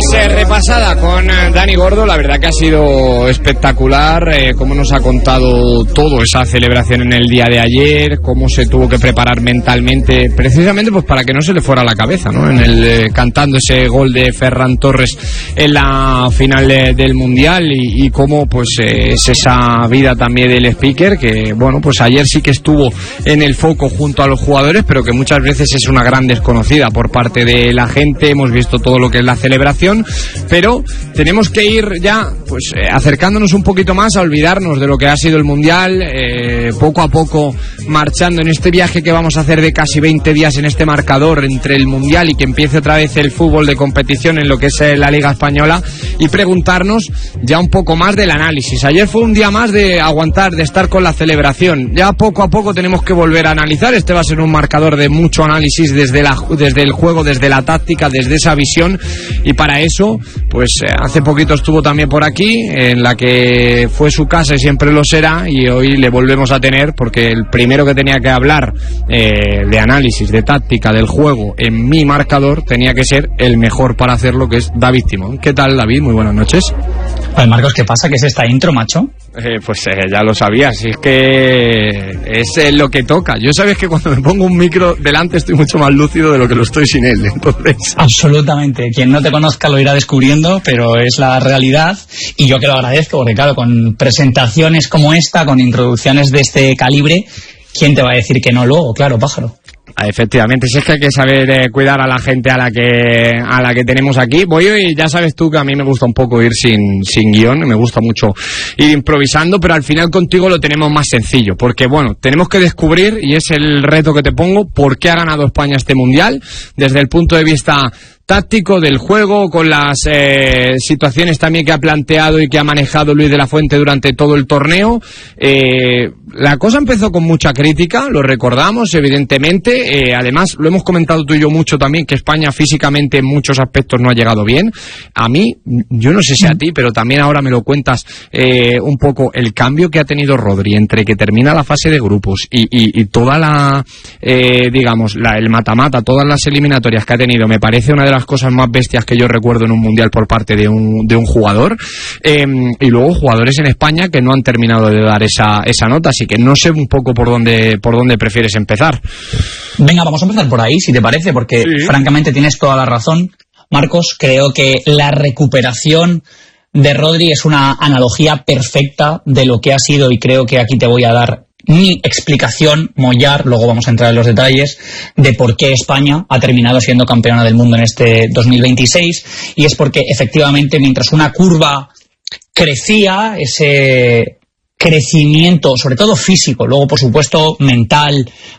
Repasada con Dani Gordo, la verdad que ha sido espectacular, cómo nos ha contado todo esa celebración en el día de ayer, cómo se tuvo que preparar mentalmente, precisamente pues para que no se le fuera la cabeza, ¿no? En el cantando ese gol de Ferran Torres en la final del Mundial y cómo pues es esa vida también del speaker que bueno, pues ayer sí que estuvo en el foco junto a los jugadores, pero que muchas veces es una gran desconocida por parte de la gente. Hemos visto todo lo que es la celebración, pero tenemos que ir ya pues acercándonos un poquito más a olvidarnos de lo que ha sido el Mundial, poco a poco marchando en este viaje que vamos a hacer de casi 20 días en este marcador entre el Mundial y que empiece otra vez el fútbol de competición en lo que es la Liga Española, y preguntarnos ya un poco más del análisis. Ayer fue un día más de aguantar, de estar con la celebración. Ya poco a poco tenemos que volver a analizar. Este va a ser un marcador de mucho análisis desde el juego, desde la táctica, desde esa visión, y para eso pues hace poquito estuvo también por aquí, en la que fue su casa y siempre lo será, y hoy le volvemos a tener porque el primero que tenía que hablar de análisis, de táctica, del juego en mi marcador tenía que ser el mejor para hacerlo, que es David Timón. ¿Qué tal, David? Muy buenas noches. Oye, Marcos, ¿qué pasa? ¿Qué es esta intro, macho? Ya lo sabías, es que es lo que toca. Yo sabes que cuando me pongo un micro delante estoy mucho más lúcido de lo que lo estoy sin él, entonces... Absolutamente, quien no te conozca lo irá descubriendo, pero es la realidad, y yo que lo agradezco, porque claro, con presentaciones como esta, con introducciones de este calibre, ¿quién te va a decir que no luego? Claro, pájaro. Efectivamente, si es que hay que saber cuidar a la gente a la que tenemos aquí. Voy hoy, ya sabes tú que a mí me gusta un poco ir sin guión, me gusta mucho ir improvisando, pero al final contigo lo tenemos más sencillo, porque bueno, tenemos que descubrir, y es el reto que te pongo, por qué ha ganado España este Mundial, desde el punto de vista táctico del juego, con las situaciones también que ha planteado y que ha manejado Luis de la Fuente durante todo el torneo. La cosa empezó con mucha crítica, lo recordamos, evidentemente. Además, lo hemos comentado tú y yo mucho también, que España físicamente en muchos aspectos no ha llegado bien. A mí, yo no sé si a ti, pero también ahora me lo cuentas un poco, el cambio que ha tenido Rodri entre que termina la fase de grupos y toda la, el mata-mata, todas las eliminatorias que ha tenido, me parece una de las cosas más bestias que yo recuerdo en un Mundial por parte de un jugador, y luego jugadores en España que no han terminado de dar esa nota, así que no sé un poco por dónde prefieres empezar. Venga, vamos a empezar por ahí, si te parece, porque sí, francamente tienes toda la razón, Marcos. Creo que la recuperación de Rodri es una analogía perfecta de lo que ha sido, y creo que aquí te voy a dar mi explicación, mollar, luego vamos a entrar en los detalles de por qué España ha terminado siendo campeona del mundo en este 2026, y es porque efectivamente mientras una curva crecía, ese crecimiento, sobre todo físico, luego por supuesto mental,